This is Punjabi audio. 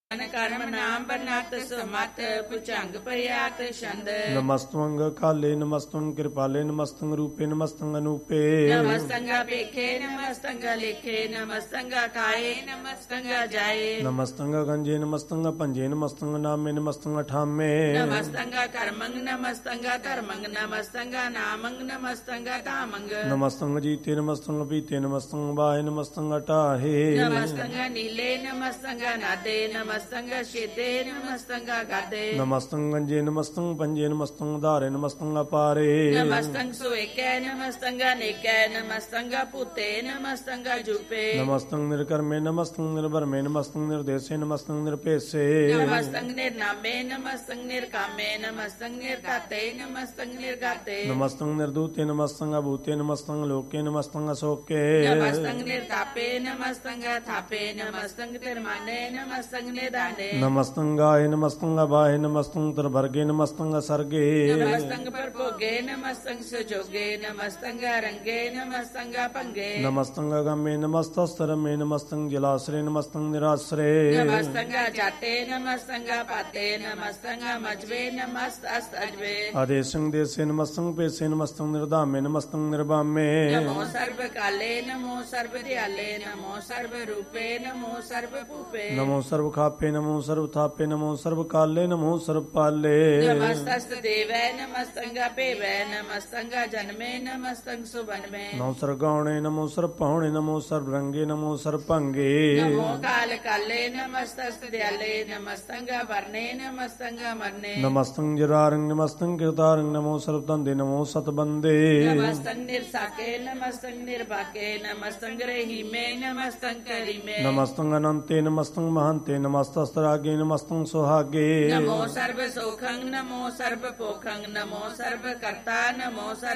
ਕਰਮ ਨਾਮ ਬਰਨਤ ਸਮਤ ਭੁਜੰਗ ਭਰਿਆਤ ਛੰਦ। ਨਮਸਤੰ ਕਾਲੇ ਨਮਸਤੰ ਕਿਰਪਾਲੇ ਨਮਸਤੰ ਰੂਪੇ ਨਮਸਤੰ ਅਨੂਪੇ। ਨਮਸਤੰ ਭੇਖੇ ਨਮਸਤੰ ਲਿਖੇ ਨਮਸਤੰ ਕਾਏ ਨਮਸਤੰ ਜਾਏ। ਨਮਸਤੰ ਗੰਜੇ ਨਮਸਤੰ ਭੰਜੇ ਨਮਸਤੰ ਨਾਮੇ ਨਮਸਤੰ ਠਾਮੇ। ਨਮਸਤੰ ਕਰਮੰ ਨਮਸਤੰ ਧਰਮੰ ਨਮਸਤੰ ਨਾਮੰ ਨਮਸਤੰ ਧਾਮੰ। ਨਮਸਤੰ ਜੀਤੇ ਨਮਸਤੰ ਪੀਤੇ ਨਮਸਤੰ ਬਾਏ ਨਮਸਤੰ ਅਟਾਹੇ। ਨਮਸਤੰ ਨੀਲੇ ਨਮਸਤੰ ਨਾਦੇ ਨਮਸਤੰ ਸ਼ੇਦੇ ਨਮਸਤੰ ਗਾਦੇ। ਨਮਸਤੰ ਗੰਜੇ ਨਮਸਤੰ ਭੰਜੇ ਨਮਸਤੰ ਧਾਰੇ ਨਮਸਤੰ ਅਪਾਰੇ। ਨਮਸਤੰ ਸੁਏਕੈ ਨਮਸਤੰ ਨੇਕੈ ਨਮਸਤੰ ਭੂਤੇ ਨਮਸਤੰ ਜੂਪੇ। ਨਮਸਤੰ ਨਿਰਕਰਮੇ ਨਮਸਤੰ ਨਿਰਭਰਮੇ ਨਮਸਤੰ ਨਿਰਦੇਸੇ ਨਮਸਤੰ ਨਿਰਭੇਸੇ। ਨਮਸਤੰ ਨਿਰਨਾਮੇ ਨਮਸਤੰ ਨਿਰਕਾਮੇ ਨਮਸਤੰ ਨਿਰਗਾਤੇ ਨਮਸਤੰ ਨਿਰਗਾਤੇ। ਨਮਸਤੰ ਨਿਰਦੂਤੇ ਨਮਸਤੰ ਅਭੂਤੇ ਨਮਸਤੰ ਲੋਕੇ ਨਮਸਤੰ ਅਸੋਕੇ। ਨਮਸਤੰ ਨਿਰਤਾਪੇ ਨਮਸਤੰ ਥਾਪੇ ਨਮਸਤੰ ਨਿਰਮਾਨੇ ਨਮਸਤੰ ਨਿਦਾਨੇ। ਨਮਸਤੰ ਗਾਏ ਨਮਸਤੰ ਅਬਾਏ ਨਮਸਤੰ ਤਰਭਰਗੇ ਨਮਸਤੰ ਅਸਰਗੇ। ਨਮਸਤੰ ਪਰਭੋਗੇ ਨਮਸਤੰ ਸੁਜੋਗੇ ਨਮਸਤੰ ਰੰਗੇ ਨਮਸਤੰ ਭੰਗੇ। ਨਮਸਤੰ ਅਗੰਮੇ ਨਮਸਤਸਰਮੇ ਨਮਸਤੰ ਜਲਾਸਰੇ ਨਮਸਤੰ ਨਿਰਾਸਰੇ। ਨਮਸਤੰ ਜਾਤੇ ਨਮਸਤੰ ਪਾਤੇ ਨਮਸਤੰ ਮਜਵੇ ਨਮਸਤਸ ਅਜਵੇ। ਆਦੇਸੰ ਦੇਸੇ ਨਮਸਤੰ ਪੇਸੇ ਨਮਸਤੰ ਨਿਰਧਾਮੇ ਨਮਸਤੰ ਨਿਰਭਾਮੇ। ਨਮੋ ਸਰਬ ਕਾਲੇ ਨਮੋ ਸਰਬ ਦਿਆਲੇ ਨਮੋ ਸਰਬ ਰੂਪੇ ਨਮੋ ਸਰਬ ਭੂਪੇ। ਨਮੋ ਸਰਬ ਖਾਪੇ ਨਮੋ ਸਰਬ ਥਾਪੇ ਨਮੋ ਸਰਬ ਕਾਲੇ ਨਮੋ ਸਰਬ ਪਾਲੇ। ਨਮਸਤਸ ਦੇਵੈ ਨਮਸਤੰ ਭੇਵੈ ਨਮਸਤੰ ਜਨਮੇ ਨਮਸਤੰ ਸੁਬਨਮੇ। ਨਮੋ ਸਰਬ ਗਾਉਣੇ ਨਮੋ ਸਰਬ ਪਾਉਣੇ ਨਮੋ ਸਰਬ ਰੰਗੇ ਨਮੋ ਸਰਬ ਭੰਗੇ। ਨਮੋ ਕਾਲ ਕਾਲੇ ਨਮਸਤਸ ਦਿਆਲੇ ਨਮਸਤੰ ਵਰਨੇ ਨਮਸਤੰ ਮਰਨੇ। ਨਮਸਤੰ ਜਰਾਰੰ ਨਮਸਤੰ ਕਿਰਤਾਰੰ ਨਮੋ ਸਰਬ ਧੰਦੇ ਨਮੋ ਸਤਬੰਦੇ। ਨਮਸਤੰ ਨਿਰਸਾਕੇ ਨਮਸਤੰ ਨਿਰਭਾਕੇ ਨਮਸਤੰ ਰਹੀਮੇ ਨਮਸਤੰ ਕਰੀਮੇ। ਨਮਸਤੰ ਅਨੰਤੇ ਨਮਸਤੰ ਮਹੰਤੇ ਨਮਸਤਸਰਾਗੇ ਨਮਸਤੰ ਸੁਹਾਗੇ। ਨਮੋ ਸਰਬ ਸੋਖੰ ਨਮੋ ਸਰਬ ਪੋਖੰ ਨਮੋ ਸਰਬ ਕਰਤਾ ਨਮੋ ਸਰਬ